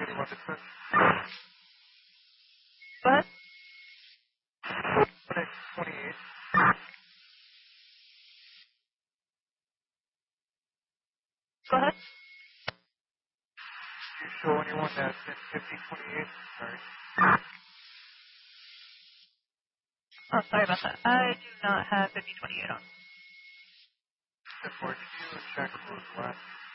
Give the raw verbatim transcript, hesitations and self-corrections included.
anyone to touch? Go ahead. one X twenty-eight. Go ahead. Do you show anyone that's in fifty twenty-eight? Sorry. Oh, sorry about that. I do not have fifty twenty-eight on. ten four, did you check who was last?